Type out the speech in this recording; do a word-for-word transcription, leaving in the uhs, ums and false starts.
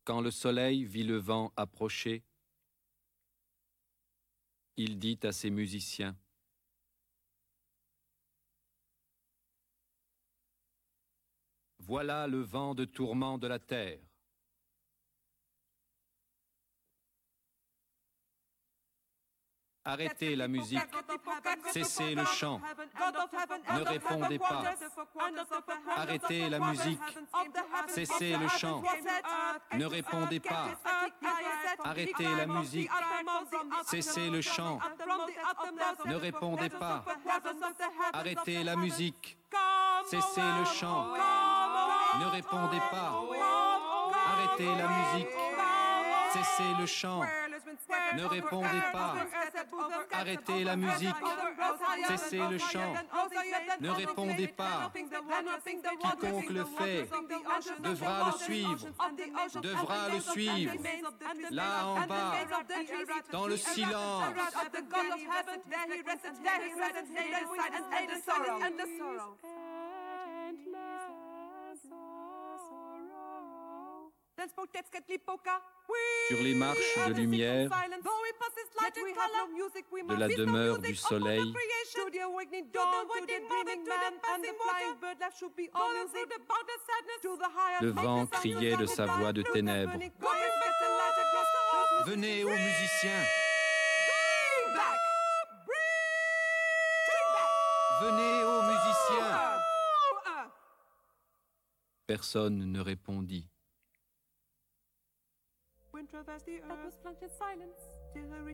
Quand le soleil vit le vent approcher, il dit à ses musiciens: voilà le vent de tourment de la terre. Arrêtez la musique, cessez le chant, ne répondez pas. Arrêtez la musique, cessez le chant, ne répondez pas. Arrêtez la musique, cessez le chant, ne répondez pas. Arrêtez la musique, cessez le chant, ne répondez pas. Arrêtez la musique, cessez le chant, ne répondez pas. Arrêtez la musique, cessez le chant, ne répondez pas. Quiconque le fait devra le suivre, devra le suivre. Là en bas, dans le silence. Sur les marches de lumière de la demeure du soleil, le vent criait de sa voix de ténèbres: venez aux musiciens! Venez aux musiciens! Personne ne répondit. Wind traversed the earth, that was plunged in silence, till her